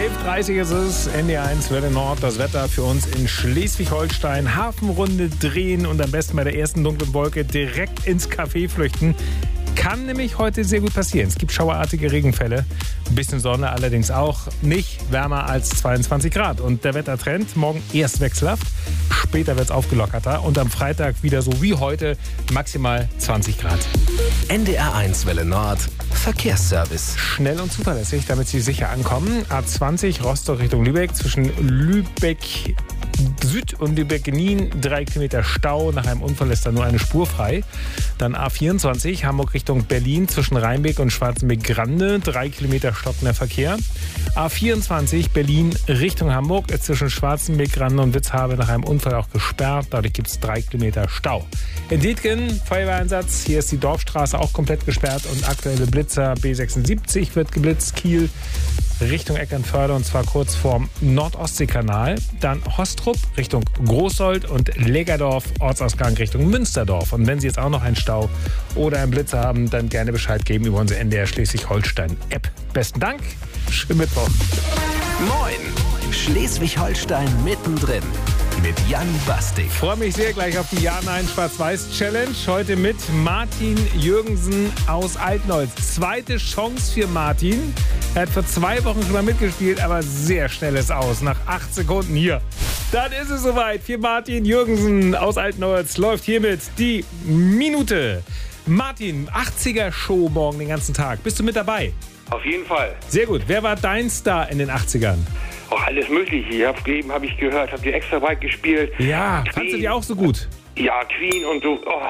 11:30 ist es, NDR1 Welle Nord, das Wetter für uns in Schleswig-Holstein. Hafenrunde drehen und am besten bei der ersten dunklen Wolke direkt ins Café flüchten. Kann nämlich heute sehr gut passieren. Es gibt schauerartige Regenfälle. Ein bisschen Sonne allerdings auch. Nicht wärmer als 22 Grad. Und der Wettertrend, morgen erst wechselhaft, später wird es aufgelockerter. Und am Freitag wieder so wie heute maximal 20 Grad. NDR1 Welle Nord, Verkehrsservice. Schnell und zuverlässig, damit Sie sicher ankommen. A20 Rostock Richtung Lübeck, zwischen Lübeck Süd und Lübeck-Nien 3 Kilometer Stau. Nach einem Unfall ist da nur eine Spur frei. Dann A24 Hamburg Richtung Berlin zwischen Rheinbeck und Schwarzenbeck-Grande 3 Kilometer stockender Verkehr. A24 Berlin Richtung Hamburg zwischen Schwarzenbeck-Grande und Witzhabe nach einem Unfall auch gesperrt. Dadurch gibt es 3 Kilometer Stau. In Dietgen Feuerwehreinsatz. Hier ist die Dorfstraße auch komplett gesperrt und aktuelle Blitzer B76 wird geblitzt. Kiel Richtung Eckernförde und zwar kurz vorm Nordostseekanal. Dann Hostrup Richtung Großsold und Legerdorf Ortsausgang Richtung Münsterdorf. Und wenn Sie jetzt auch noch einen Stau oder einen Blitzer haben, dann gerne Bescheid geben über unsere NDR Schleswig-Holstein-App. Besten Dank, schönen Mittwoch. Moin, Schleswig-Holstein mittendrin mit Jan Bastik. Ich freue mich sehr gleich auf die Ja-Nein-Schwarz-Weiß-Challenge. Heute mit Martin Jürgensen aus Altnolz. Zweite Chance für Martin. Er hat vor 2 Wochen schon mal mitgespielt, aber sehr schnell ist aus. Nach 8 Sekunden hier. Dann ist es soweit. Für Martin Jürgensen aus Altnolz läuft hiermit die Minute. Martin, 80er-Show morgen den ganzen Tag. Bist du mit dabei? Auf jeden Fall. Sehr gut. Wer war dein Star in den 80ern? Auch alles Mögliche. Eben habe ich gehört, habt ihr extra weit gespielt. Ja, Queen. fandst du die auch so gut? Ja, Queen und so. Oh.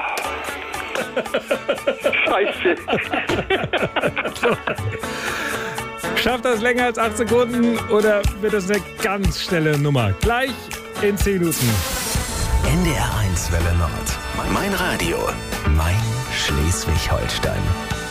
Scheiße. Schafft das länger als 8 Sekunden oder wird das eine ganz schnelle Nummer? Gleich in 10 Minuten. NDR1 Welle Nord. Mein Radio. Mein Schleswig-Holstein.